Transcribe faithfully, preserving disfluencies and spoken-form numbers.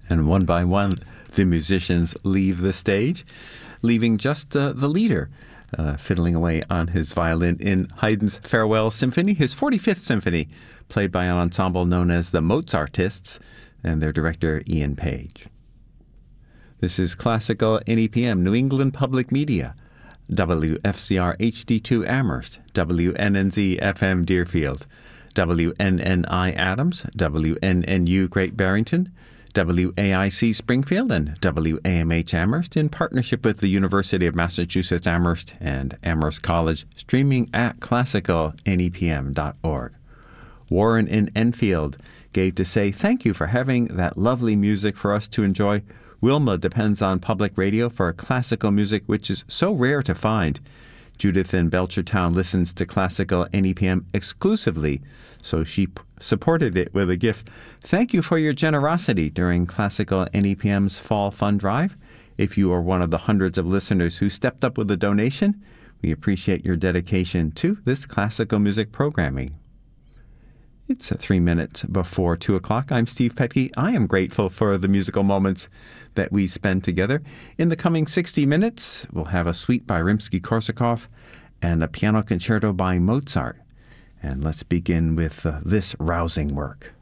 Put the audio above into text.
And one by one, the musicians leave the stage, leaving just uh, the leader uh, fiddling away on his violin in Haydn's Farewell Symphony, his forty-fifth symphony, played by an ensemble known as the Mozartists and their director, Ian Page. This is Classical N E P M, New England Public Media, W F C R H D two Amherst, W N N Z F M Deerfield, W N N I Adams, W N N U Great Barrington, W A I C Springfield, and W A M H Amherst in partnership with the University of Massachusetts Amherst and Amherst College, streaming at classical N E P M dot org. Warren in Enfield gave to say thank you for having that lovely music for us to enjoy. Wilma depends on public radio for classical music, which is so rare to find. Judith in Belchertown listens to Classical N E P M exclusively, so she p- supported it with a gift. Thank you for your generosity during Classical N E P M's Fall Fund Drive. If you are one of the hundreds of listeners who stepped up with a donation, we appreciate your dedication to this classical music programming. It's three minutes before two o'clock. I'm Steve Petke. I am grateful for the musical moments that we spend together. In the coming sixty minutes, we'll have a suite by Rimsky-Korsakov and a piano concerto by Mozart. And let's begin with uh, this rousing work.